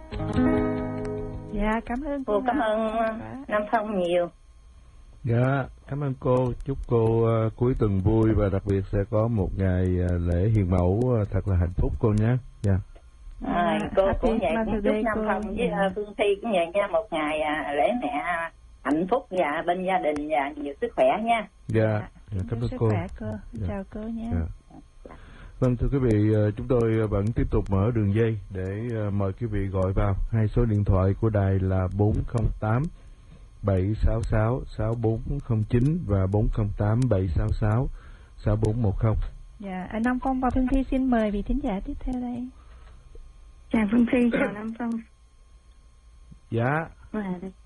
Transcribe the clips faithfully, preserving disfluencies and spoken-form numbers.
Dạ, cảm ơn cô. Cô cảm ơn Nam Phong nhiều. Dạ, cảm ơn cô. Chúc cô uh, cuối tuần vui và đặc biệt sẽ có một ngày uh, lễ hiền mẫu uh, thật là hạnh phúc cô nhé. Dạ. À, cô Happy cũng vậy, cũng chúc Mother's Nam Day Phong cô. với Dạ. uh, Phương Thi cũng vậy nha, một ngày uh, lễ mẹ hạnh phúc và bên gia đình và nhiều sức khỏe nha. Dạ, Dạ, dạ cảm ơn sức cô. khỏe cô. Dạ. Chào cô nha. Dạ. Vâng, thưa quý vị, uh, chúng tôi vẫn tiếp tục mở đường dây để uh, mời quý vị gọi vào. Hai số điện thoại của đài là bốn không tám bảy sáu sáu sáu bốn không chín và bốn không tám bảy sáu sáu sáu bốn một không. Dạ, anh Nam Phong và Phương Thi xin mời vị thính giả tiếp theo đây. Chào Phương Thi, chào Nam Phong. Dạ. Cô Hà đây.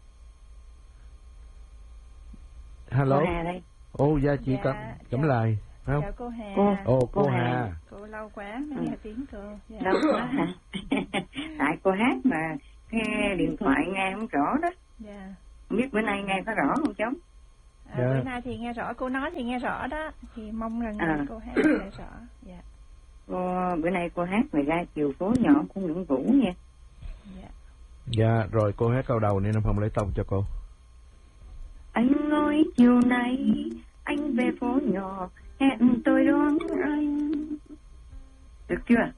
Hello. Cô Hà đây. Ô, dạ chị Dạ, Cẩm Cẩm chào. Lại, phải không? Chào cô Hà. Cô. Ồ, cô, Cô Hà. Hà. Cô lâu quá mới Ừ. nghe tiếng cô. Dạ. Đâu quá hả? Tại cô hát mà nghe điện thoại nghe không rõ đó. Dạ. Không biết bữa nay nghe có rõ không cháu? À, Dạ. bữa nay thì nghe rõ, cô nói thì nghe rõ đó, thì mong rằng À. cô hát nghe rõ. Dạ. Cô, bữa nay cô hát về ra chiều phố nhỏ của Nguyễn Vũ nha. Dạ. Dạ, rồi cô hát câu đầu nên Nam Phong lấy tông cho cô. Anh nói chiều nay anh về phố nhỏ hẹn tôi đón anh. Được chưa?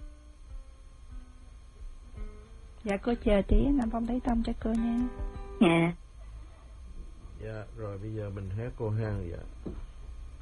Dạ, cô chờ tí, Nam Phong lấy tông cho cô nha. Dạ. Dạ, rồi bây giờ mình hát cô ha. Dạ.